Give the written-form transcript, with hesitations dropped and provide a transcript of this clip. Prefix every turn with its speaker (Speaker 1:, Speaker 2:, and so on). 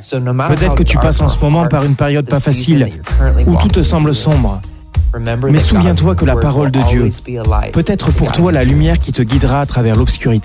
Speaker 1: Peut-être que tu passes en ce moment par une période pas facile, où tout te semble sombre. Mais souviens-toi que la parole de Dieu peut être pour toi la lumière qui te guidera à travers l'obscurité.